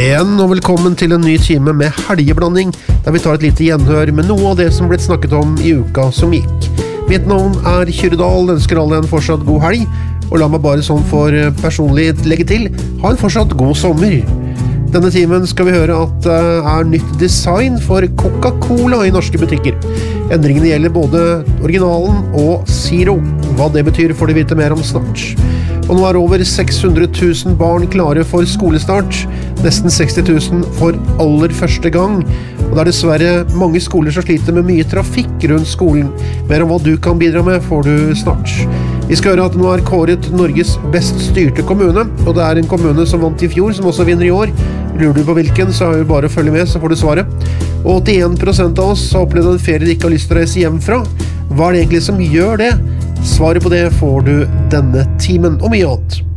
igjen, og velkommen til en ny time med helgeblanding, der vi tar et lite gjenhør med noe av det som ble snakket om i uka som gikk. Mitt navn Kyrre Dahl, ønsker alle en fortsatt god helg, og la meg bare sånn for personlig legge til, ha en fortsatt god sommer. Denne timen skal vi høre at det nytt design for Coca-Cola i norske butikker. Endringene gjelder både originalen og Zero. Hva det betyr får du vite mer om snart. Og nå over 600 000 barn klare for skolestart, nesten 60 000 for aller første gang, og det dessverre mange skoler som sliter med mye trafikk rundt skolen. Mer om hva du kan bidra med får du snart. Vi skal høre at nå kåret Norges best styrte kommune, og det en kommune som vant i fjor, som også vinner i år. Lurer du på hvilken, så er det bare å følge med, så får du svaret. Og 81% av oss har opplevd en ferie de ikke har lyst til å reise hjem fra. Hva det egentlig som gjør det? Svaret på det får du denne timen og mye annet.